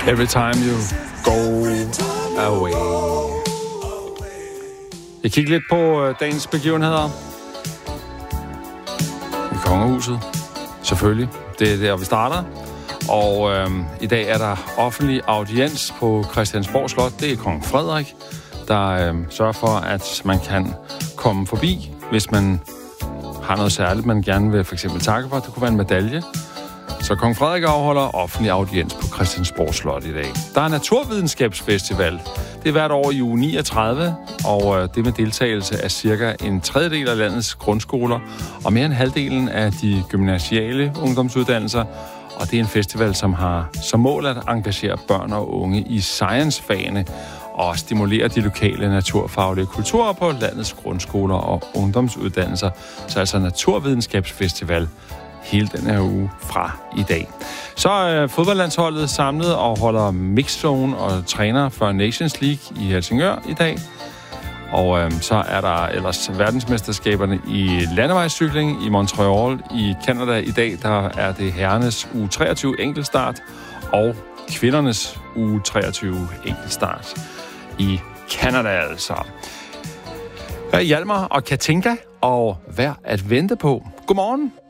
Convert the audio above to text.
Every time you go away. Jeg kigger lidt på dagens begivenheder. I kongehuset. Selvfølgelig. Det er der, vi starter. Og i dag er der offentlig audiens på Christiansborg Slot. Det er kong Frederik, der sørger for, at man kan komme forbi, hvis man har noget særligt, man gerne vil for eksempel takke for. Det kunne være en medalje. Så kong Frederik afholder offentlig audiens på Christiansborg Slot i dag. Der er Naturvidenskabsfestival. Det er hvert år i uge 39, og det med deltagelse af cirka en tredjedel af landets grundskoler og mere end halvdelen af de gymnasiale ungdomsuddannelser. Og det er en festival, som har som mål at engagere børn og unge i science-fagene og stimulere de lokale naturfaglige kulturer på landets grundskoler og ungdomsuddannelser. Så altså Naturvidenskabsfestival hele den her uge fra i dag. Så er fodboldlandsholdet samlet og holder mixzone og træner for Nations League i Helsingør i dag. Og så er der ellers verdensmesterskaberne i landevejscykling i Montreal i Canada i dag. Der er det herrenes uge 23 enkeltstart og kvindernes uge 23 enkeltstart i Canada altså. Hjalmar og Katinka og værd at vente på. Godmorgen.